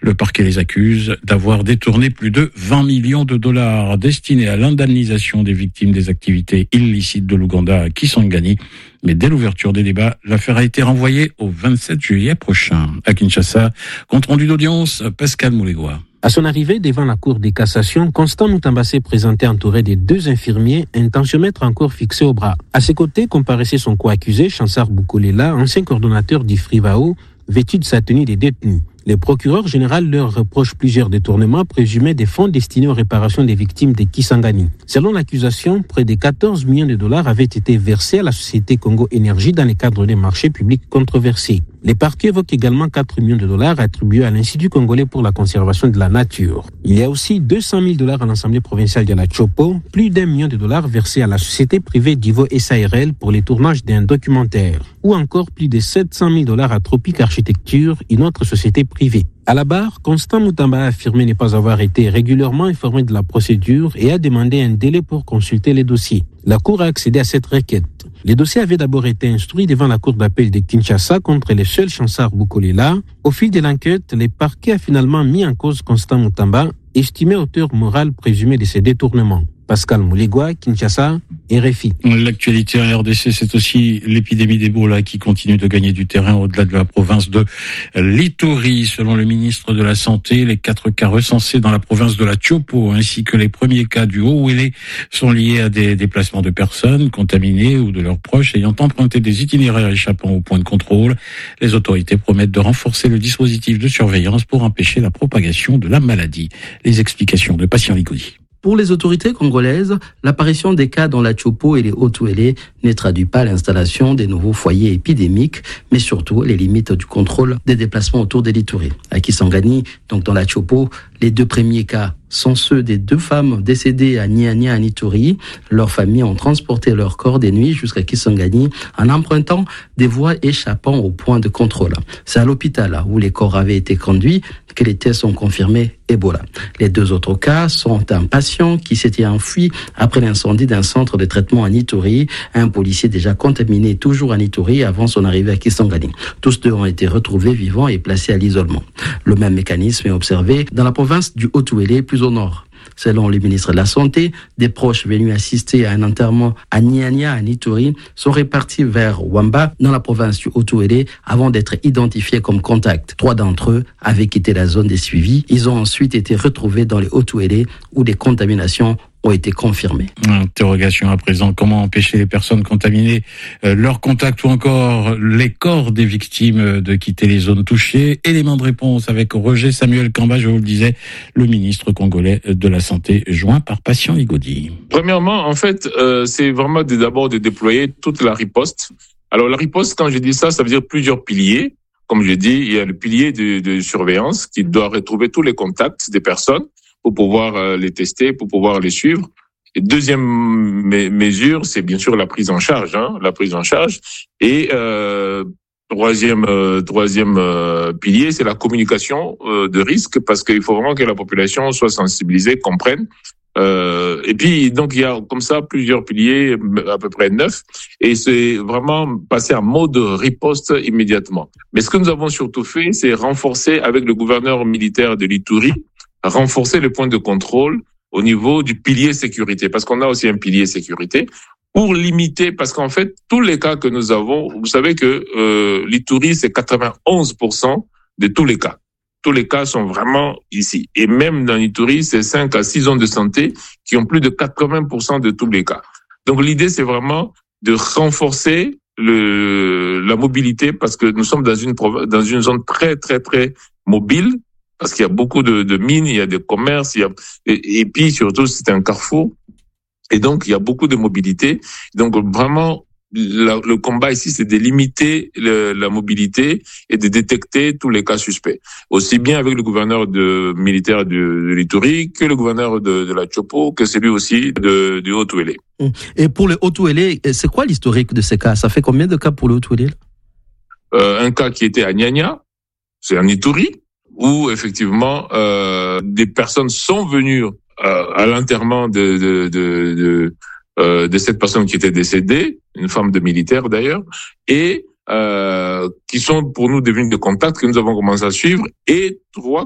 Le parquet les accuse d'avoir détourné plus de 20 millions de dollars destinés à l'indemnisation des victimes des activités illicites de l'Ouganda à Kisangani. Mais dès l'ouverture des débats, l'affaire a été renvoyée au 27 juillet prochain. À Kinshasa, compte rendu d'audience, Pascal Moulégois. À son arrivée devant la Cour des cassations, Constant Mutamba s'est présenté entouré des 2 infirmiers, intentiomètre encore fixé au bras. À ses côtés comparaissait son co-accusé, Chansard Boukolela, ancien coordonnateur du Frivao, vêtu de sa tenue des détenus. Les procureurs généraux leur reprochent plusieurs détournements présumés des fonds destinés aux réparations des victimes de Kisangani. Selon l'accusation, près de 14 millions de dollars avaient été versés à la société Congo Énergie dans le cadre des marchés publics controversés. Les parquets évoquent également 4 millions de dollars attribués à l'Institut congolais pour la conservation de la nature. Il y a aussi 200 000 dollars à l'Assemblée provinciale de la Chopo, plus d'1 million de dollars versés à la société privée d'Ivo SARL pour les tournages d'un documentaire, ou encore plus de 700 000 dollars à Tropic Architecture, une autre société privée. À la barre, Constant Mutamba a affirmé ne pas avoir été régulièrement informé de la procédure et a demandé un délai pour consulter les dossiers. La Cour a accédé à cette requête. Les dossiers avaient d'abord été instruits devant la Cour d'appel de Kinshasa contre le seul Chansard Boukolela. Au fil de l'enquête, le parquet a finalement mis en cause Constant Mutamba, estimé auteur moral présumé de ces détournements. Pascal Moulégois, Kinshasa, RFI. L'actualité en RDC, c'est aussi l'épidémie d'Ebola qui continue de gagner du terrain au-delà de la province de l'Ituri. Selon le ministre de la Santé, les 4 cas recensés dans la province de la Chopo, ainsi que les premiers cas du Haut-Ouélé, sont liés à des déplacements de personnes contaminées ou de leurs proches ayant emprunté des itinéraires échappant au point de contrôle. Les autorités promettent de renforcer le dispositif de surveillance pour empêcher la propagation de la maladie. Les explications de Patient Ligodi. Pour les autorités congolaises, l'apparition des cas dans la Chopo et les Haut-Ouélé ne traduit pas l'installation des nouveaux foyers épidémiques, mais surtout les limites du contrôle des déplacements autour de l'Ituri. À Kisangani, donc dans la Chopo, les 2 premiers cas sont ceux des 2 femmes décédées à Niania en Ituri. Leurs familles ont transporté leurs corps des nuits jusqu'à Kisangani en empruntant des voies échappant au point de contrôle. C'est à l'hôpital où les corps avaient été conduits que les tests ont confirmé Ebola. Les 2 autres cas sont un patient qui s'était enfui après l'incendie d'un centre de traitement en Ituri, un policier déjà contaminé toujours en Ituri avant son arrivée à Kisangani. Tous 2 ont été retrouvés vivants et placés à l'isolement. Le même mécanisme est observé dans la province du Haut-Ouélé, plus au nord. Selon le ministre de la Santé, des proches venus assister à un enterrement à Niania, en Ituri, sont répartis vers Wamba, dans la province du Haut-Ouélé, avant d'être identifiés comme contacts. 3 d'entre eux avaient quitté la zone des suivis. Ils ont ensuite été retrouvés dans les Haut-Ouélé, où des contaminations ont été confirmées. Interrogation à présent, comment empêcher les personnes contaminées, leurs contacts ou encore les corps des victimes de quitter les zones touchées? Élément de réponse avec Roger Samuel Kamba, je vous le disais, le ministre congolais de la Santé, joint par Patient Ligodi. Premièrement, en fait, c'est vraiment d'abord de déployer toute la riposte. Alors la riposte, quand je dis ça, ça veut dire plusieurs piliers. Comme je dis, il y a le pilier de surveillance qui doit retrouver tous les contacts des personnes pour pouvoir les tester, pour pouvoir les suivre. Et deuxième mesure, c'est bien sûr la prise en charge, la prise en charge. Et troisième pilier, c'est la communication de risque, parce qu'il faut vraiment que la population soit sensibilisée, comprenne. Et puis donc il y a comme ça plusieurs piliers, à peu près 9, et c'est vraiment passer en mode riposte immédiatement. Mais ce que nous avons surtout fait, c'est renforcer avec le gouverneur militaire de l'Ituri, renforcer le point de contrôle au niveau du pilier sécurité, parce qu'on a aussi un pilier sécurité pour limiter, parce qu'en fait tous les cas que nous avons, vous savez que l'Ituri c'est 91% de tous les cas. Tous les cas sont vraiment ici. Et même dans l'Ituri, c'est 5 à 6 zones de santé qui ont plus de 80% de tous les cas. Donc l'idée, c'est vraiment de renforcer la mobilité, parce que nous sommes dans une zone très, très, très mobile, parce qu'il y a beaucoup de mines, il y a des commerces, et puis surtout, c'est un carrefour. Et donc, il y a beaucoup de mobilité. Donc vraiment, le combat ici, c'est de limiter la mobilité et de détecter tous les cas suspects. Aussi bien avec le gouverneur militaire de l'Ituri que le gouverneur de la Chopo, que celui aussi du Haut-Ouélé. Et pour le Haut-Ouélé, c'est quoi l'historique de ces cas? Ça fait combien de cas pour le Haut-Ouélé? Un cas qui était à Niania, c'est en Ituri, où effectivement des personnes sont venues à l'enterrement de cette personne qui était décédée, une femme de militaire d'ailleurs, et qui sont pour nous devenus des contacts que nous avons commencé à suivre, et 3